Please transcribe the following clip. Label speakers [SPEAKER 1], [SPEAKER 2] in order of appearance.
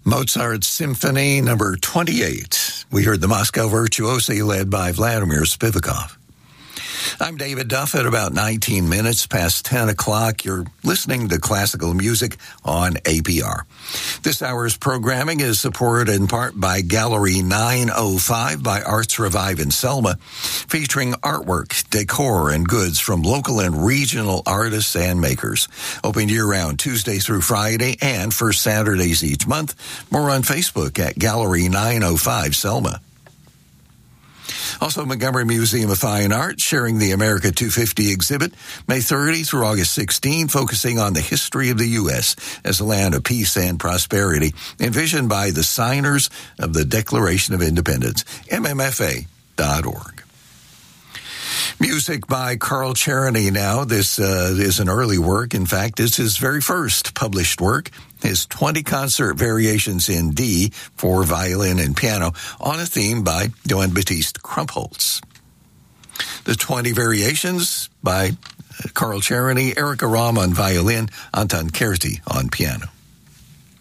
[SPEAKER 1] Mozart's Symphony number 28. We heard the Moscow Virtuosi led by Vladimir Spivakov. I'm David Duff at about 19 minutes past 10 o'clock. You're listening to classical music on APR. This hour's programming is supported in part by Gallery 905 by Arts Revive in Selma, featuring artwork, decor, and goods from local and regional artists and makers. Open year-round Tuesday through Friday and first Saturdays each month. More on Facebook at Gallery 905 Selma. Also, Montgomery Museum of Fine Art sharing the America 250 exhibit May 30 through August 16, focusing on the history of the U.S. as a land of peace and prosperity, envisioned by the signers of the Declaration of Independence, mmfa.org. Music by Carl Charity now. This is an early work. In fact, it's his very first published work. His 20 concert variations in D for violin and piano on a theme by Johann Baptist Krumpholz. The 20 variations by Carl Charity, Erica Rahm on violin, Anton Kerti on piano.